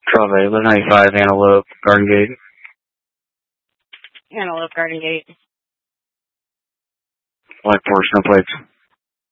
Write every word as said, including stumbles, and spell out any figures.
twelve eight, eleven ninety-five, Antelope, Garden Gate. Antelope, Garden Gate. Black Forest, no plates.